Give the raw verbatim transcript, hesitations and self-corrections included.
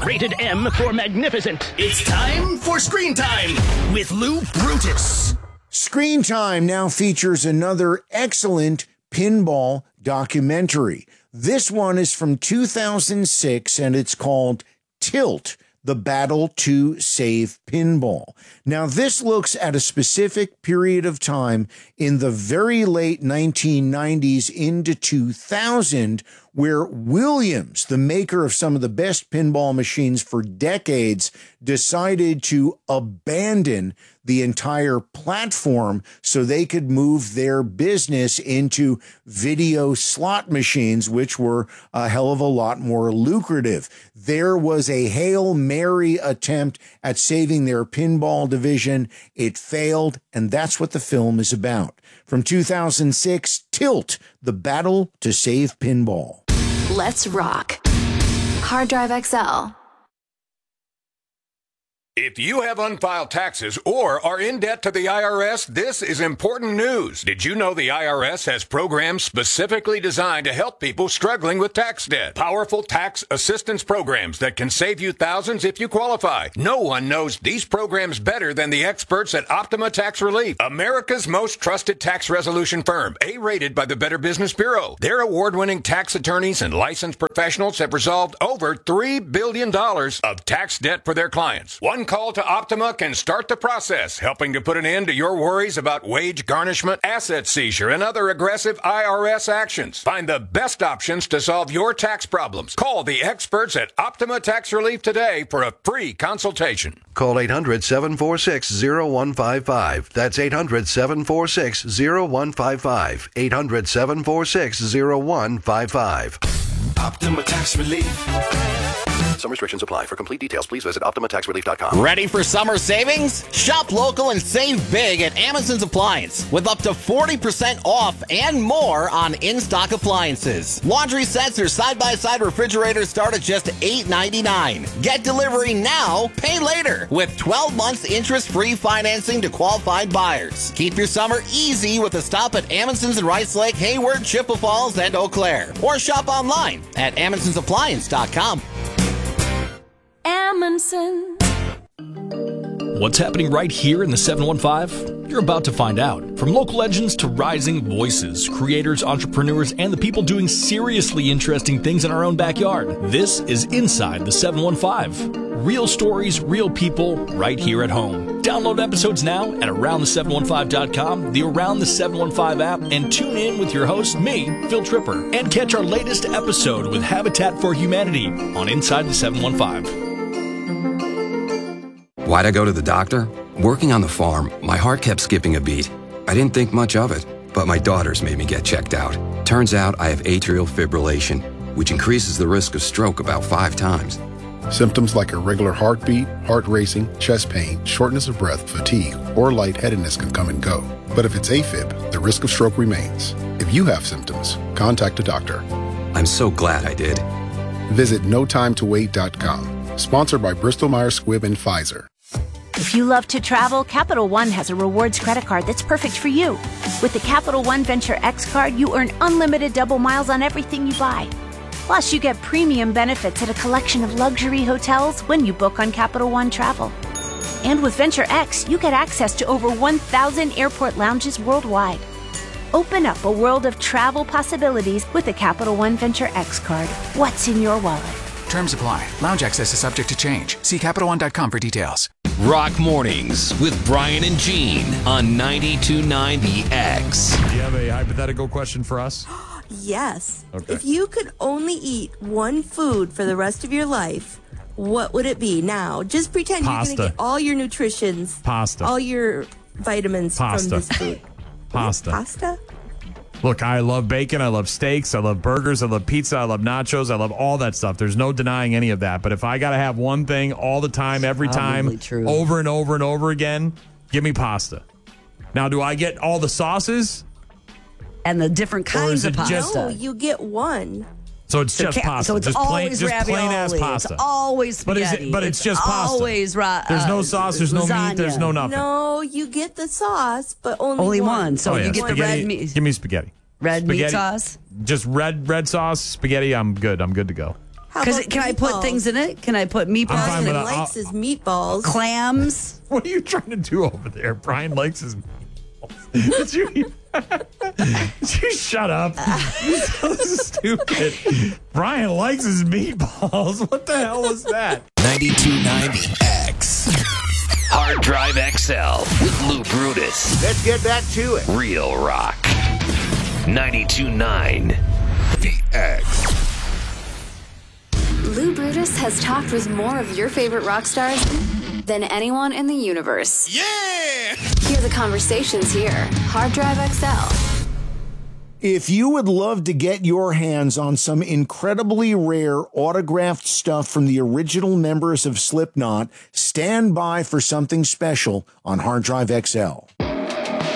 Rated M for magnificent. It's time for Screen Time with Lou Brutus. Screen Time now features another excellent pinball documentary. This one is from two thousand six, and it's called Tilt, The Battle to Save Pinball. Now, this looks at a specific period of time in the very late nineteen nineties into two thousand, where Williams, the maker of some of the best pinball machines for decades, decided to abandon the entire platform so they could move their business into video slot machines, which were a hell of a lot more lucrative. There was a Hail Mary attempt at saving their pinball division. It failed, and that's what the film is about. From two thousand six, Tilt, The Battle to Save Pinball. Let's rock. Hard Drive X L. If you have unfiled taxes or are in debt to the I R S, this is important news. Did you know the I R S has programs specifically designed to help people struggling with tax debt? Powerful tax assistance programs that can save you thousands if you qualify. No one knows these programs better than the experts at Optima Tax Relief, America's most trusted tax resolution firm, A-rated by the Better Business Bureau. Their award-winning tax attorneys and licensed professionals have resolved over three billion dollars of tax debt for their clients. One call to Optima can start the process, helping to put an end to your worries about wage garnishment, asset seizure, and other aggressive I R S actions. Find the best options to solve your tax problems. Call the experts at Optima Tax Relief today for a free consultation. Call eight hundred, seven four six, zero one five five. That's eight hundred, seven four six, zero one five five. eight hundred, seven four six, zero one five five. Optima Tax Relief. Some restrictions apply. For complete details, please visit Optima Tax Relief dot com. Ready for summer savings? Shop local and save big at Amazon's Appliance with up to forty percent off and more on in-stock appliances. Laundry sets or side-by-side refrigerators start at just eight ninety-nine. Get delivery now, pay later with twelve months interest-free financing to qualified buyers. Keep your summer easy with a stop at Amazon's in Rice Lake, Hayward, Chippewa Falls, and Eau Claire. Or shop online at Amazons Appliance dot com. Amundsen. What's happening right here in the seven one five? You're about to find out. From local legends to rising voices, creators, entrepreneurs, and the people doing seriously interesting things in our own backyard. This is Inside the seven one five. Real stories, real people, right here at home. Download episodes now at around the seven one five dot com, the Around the seven one five app, and tune in with your host, me, Phil Tripper. And catch our latest episode with Habitat for Humanity on Inside the seven one five. Why'd I go to the doctor? Working on the farm, my heart kept skipping a beat. I didn't think much of it, but my daughters made me get checked out. Turns out I have atrial fibrillation, which increases the risk of stroke about five times. Symptoms like irregular heartbeat, heart racing, chest pain, shortness of breath, fatigue, or lightheadedness can come and go. But if it's AFib, the risk of stroke remains. If you have symptoms, contact a doctor. I'm so glad I did. Visit no time to wait dot com. Sponsored by Bristol Myers Squibb and Pfizer. If you love to travel, Capital One has a rewards credit card that's perfect for you. With the Capital One Venture X card, you earn unlimited double miles on everything you buy. Plus, you get premium benefits at a collection of luxury hotels when you book on Capital One Travel. And with Venture X, you get access to over one thousand airport lounges worldwide. Open up a world of travel possibilities with the Capital One Venture X card. What's in your wallet? Terms apply. Lounge access is subject to change. See Capital One dot com for details. Rock Mornings with Brian and Gene on ninety-two point nine The X. Do you have a hypothetical question for us? Yes. Okay. If you could only eat one food for the rest of your life, what would it be? Now, just pretend Pasta. you're going to get all your nutritions, Pasta. all your vitamins Pasta. from this food. Pasta. Pasta? Look, I love bacon. I love steaks. I love burgers. I love pizza. I love nachos. I love all that stuff. There's no denying any of that. But if I got to have one thing all the time, every Probably time, true. over and over and over again, give me pasta. Now, do I get all the sauces? And the different Or kinds is of it pasta. just- No, you get one. So it's So just ca- pasta. So it's just plain, always just ravioli. plain ass pasta. It's always But spaghetti. is it? But it's, just pasta. Always ra- There's no uh, sauce. There's no meat. There's lasagna. no nothing. No, you get the sauce, but only, Only one. one. So Oh, you yeah. get the Spaghetti- red meat. Give me spaghetti. Red Spaghetti. meat sauce. Just red red sauce, spaghetti. I'm good. I'm good to go. How Because about can I put meatballs? things in it? Can I put meatballs? I'm fine Brian with that. likes his meatballs. Clams. What are you trying to do over there? Brian likes his meatballs. Did you, did you shut up? You're so stupid. Brian likes his meatballs. What the hell was that? ninety-two point nine The X. Hard Drive X L with Lou Brutus. Let's get back to it. Real Rock. ninety-two point nine The X. Lou Brutus has talked with more of your favorite rock stars than anyone in the universe. Yeah! Hear the conversations here. Hard Drive X L. If you would love to get your hands on some incredibly rare autographed stuff from the original members of Slipknot, stand by for something special on Hard Drive X L.